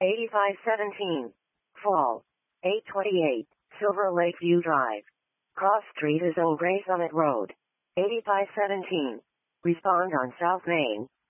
8517. Fall. 828. Silver Lake View Drive. Cross Street is on Gray Summit Road. 8517. Respond on South Main.